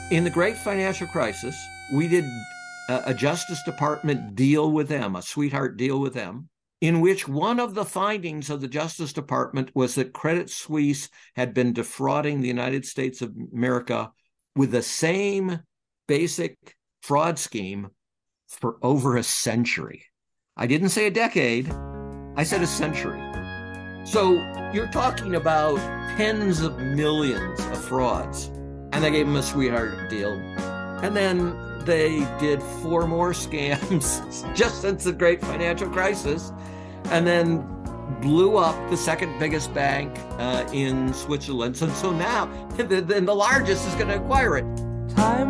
In the great financial crisis, we did a Justice Department deal with them, a sweetheart deal with them, in which one of the findings of the Justice Department was that Credit Suisse had been defrauding the United States of America with the same basic fraud scheme for over a century. I didn't say a decade, I said a century. So you're talking about tens of millions of frauds, and they gave them a sweetheart deal. And then they did 4 more scams just since the great financial crisis, and then blew up the second biggest bank in Switzerland. So now, then the largest is going to acquire it. Time